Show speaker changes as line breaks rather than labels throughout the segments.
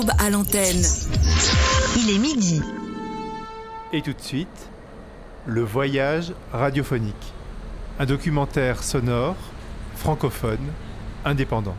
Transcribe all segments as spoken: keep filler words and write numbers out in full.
à l'antenne. Il est midi.
Et tout de suite, le voyage radiophonique. Un documentaire sonore, francophone, indépendant.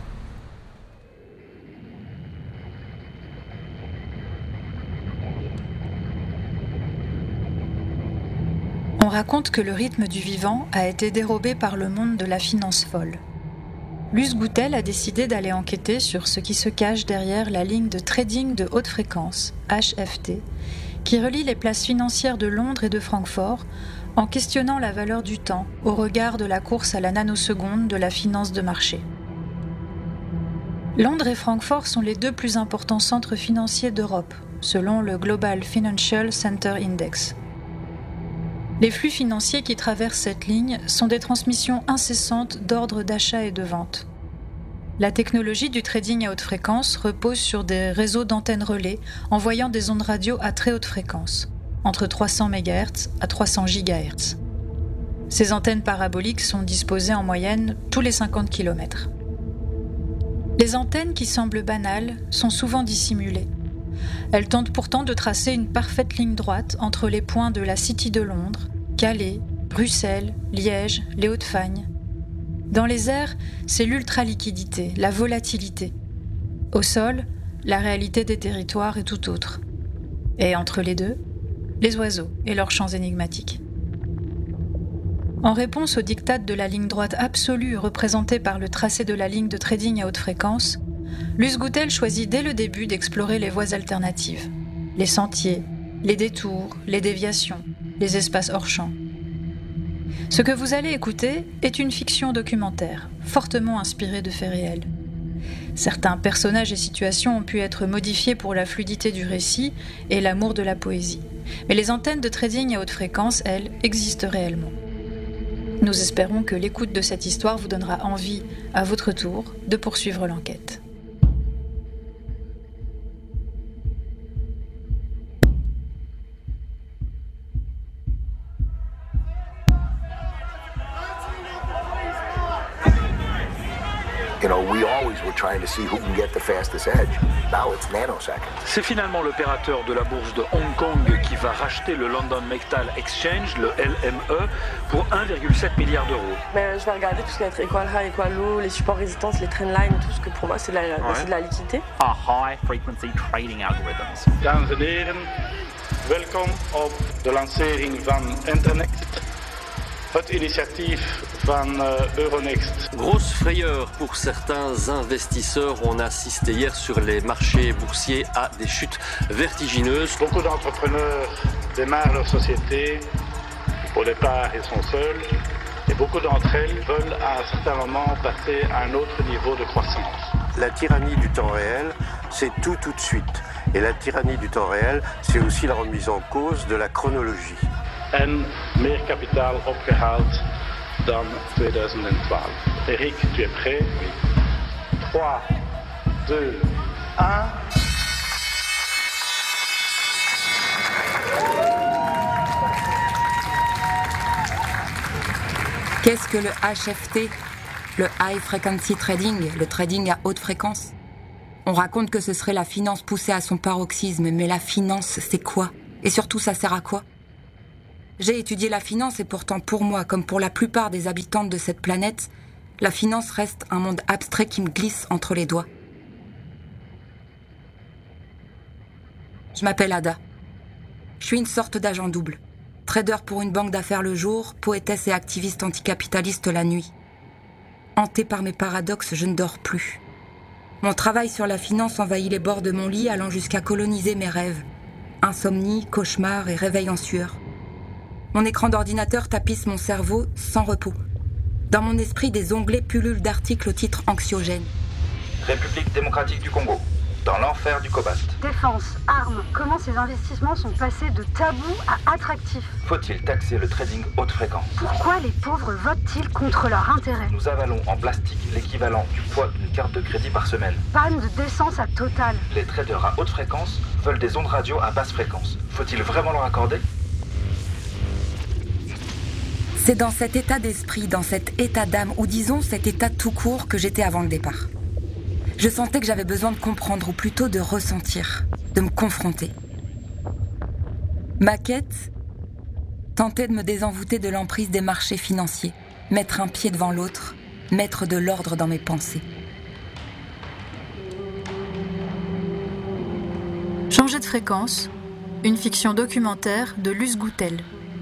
On raconte que le rythme du vivant a été dérobé par le monde de la finance folle. Luce Goutel a décidé d'aller enquêter sur ce qui se cache derrière la ligne de trading de haute fréquence, H F T, qui relie les places financières de Londres et de Francfort, en questionnant la valeur du temps au regard de la course à la nanoseconde de la finance de marché. Londres et Francfort sont les deux plus importants centres financiers d'Europe, selon le Global Financial Center Index. Les flux financiers qui traversent cette ligne sont des transmissions incessantes d'ordres d'achat et de vente. La technologie du trading à haute fréquence repose sur des réseaux d'antennes relais envoyant des ondes radio à très haute fréquence, entre trois cents mégahertz à trois cents gigahertz. Ces antennes paraboliques sont disposées en moyenne tous les cinquante kilomètres. Les antennes qui semblent banales sont souvent dissimulées. Elles tentent pourtant de tracer une parfaite ligne droite entre les points de la City de Londres, Calais, Bruxelles, Liège, les Hauts-de-Fagne. Dans les airs, c'est l'ultraliquidité, la volatilité. Au sol, la réalité des territoires est tout autre. Et entre les deux, les oiseaux et leurs chants énigmatiques. En réponse au diktat de la ligne droite absolue représentée par le tracé de la ligne de trading à haute fréquence, Luce Goutel choisit dès le début d'explorer les voies alternatives, les sentiers, les détours, les déviations, les espaces hors champ. Ce que vous allez écouter est une fiction documentaire, fortement inspirée de faits réels. Certains personnages et situations ont pu être modifiés pour la fluidité du récit et l'amour de la poésie. Mais les antennes de trading à haute fréquence, elles, existent réellement. Nous espérons que l'écoute de cette histoire vous donnera envie, à votre tour, de poursuivre l'enquête.
You know, we always were trying to see who can get the fastest edge. Now it's nanoseconds.
C'est finalement l'opérateur de la bourse de Hong Kong qui va racheter le London Metal Exchange, le L M E, pour un virgule sept milliard d'euros.
Ben, je vais regarder tout ce qui va être equal high, equal low, les supports résistance, les trendlines, tout ce que pour moi c'est de la, ouais. c'est de la liquidité.
Our high frequency trading algorithms.
Dames en heren, welkom op de lancering van Internet. Het initiatief van Euronext.
Grosse frayeur pour certains investisseurs. On assiste hier sur les marchés boursiers à des chutes vertigineuses.
Beaucoup d'entrepreneurs démarrent leur société. Au départ, ils sont seuls. Et beaucoup d'entre elles veulent à un certain moment passer à un autre niveau de croissance.
La tyrannie du temps réel, c'est tout tout de suite. Et la tyrannie du temps réel, c'est aussi la remise en cause de la chronologie.
En meer kapitaal opgehaald dan twintig twaalf. Eric, tu es prêt? Oui. trois, deux, un.
Qu'est-ce que le H F T? Le High Frequency Trading, le trading à haute fréquence? On raconte que ce serait la finance poussée à son paroxysme, mais la finance, c'est quoi? Et surtout, ça sert à quoi? J'ai étudié la finance et pourtant pour moi, comme pour la plupart des habitantes de cette planète, la finance reste un monde abstrait qui me glisse entre les doigts. Je m'appelle Ada. Je suis une sorte d'agent double. Trader pour une banque d'affaires le jour, poétesse et activiste anticapitaliste la nuit. Hantée par mes paradoxes, je ne dors plus. Mon travail sur la finance envahit les bords de mon lit, allant jusqu'à coloniser mes rêves. Insomnie, cauchemars et réveil en sueur. Mon écran d'ordinateur tapisse mon cerveau sans repos. Dans mon esprit, des onglets pullulent d'articles au titre anxiogène.
République démocratique du Congo, dans l'enfer du cobalt.
Défense, armes, comment ces investissements sont passés de tabou à attractifs?
Faut-il taxer le trading haute fréquence?
Pourquoi les pauvres votent-ils contre leur intérêt?
Nous avalons en plastique l'équivalent du poids d'une carte de crédit par semaine.
Panne de décence à Total.
Les traders à haute fréquence veulent des ondes radio à basse fréquence. Faut-il vraiment leur accorder?
C'est dans cet état d'esprit, dans cet état d'âme, ou disons cet état tout court que j'étais avant le départ. Je sentais que j'avais besoin de comprendre, ou plutôt de ressentir, de me confronter. Ma quête, tenter de me désenvoûter de l'emprise des marchés financiers, mettre un pied devant l'autre, mettre de l'ordre dans mes pensées.
Changer de fréquence, une fiction documentaire de Luce Goutel.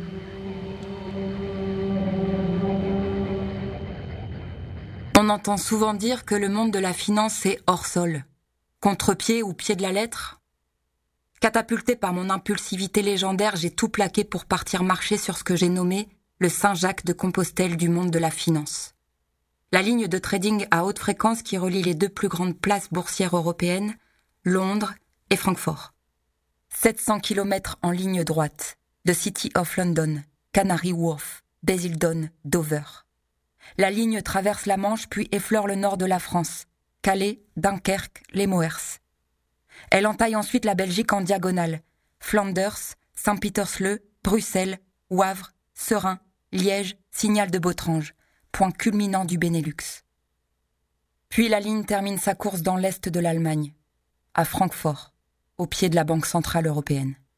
On entend souvent dire que le monde de la finance est hors sol, contre-pied ou pied de la lettre. Catapulté par mon impulsivité légendaire, j'ai tout plaqué pour partir marcher sur ce que j'ai nommé le Saint-Jacques de Compostelle du monde de la finance. La ligne de trading à haute fréquence qui relie les deux plus grandes places boursières européennes, Londres et Francfort. sept cents kilomètres en ligne droite, de City of London, Canary Wharf, Basildon, Dover. La ligne traverse la Manche puis effleure le nord de la France, Calais, Dunkerque, les Moers. Elle entaille ensuite la Belgique en diagonale, Flanders, Saint-Pietersloo, Bruxelles, Wavre, Serein, Liège, Signal de Botrange, point culminant du Benelux. Puis la ligne termine sa course dans l'est de l'Allemagne, à Francfort, au pied de la Banque centrale européenne.